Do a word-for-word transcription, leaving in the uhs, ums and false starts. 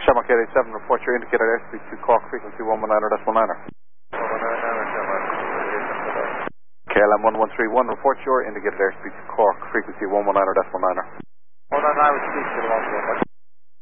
Shamrock eight eight seven, report your indicated airspeed to Cork, frequency one one nine decimal nine. K L M one one three one, report your indicated airspeed to Cork, frequency one one nine decimal nine. one nine nine, speed to the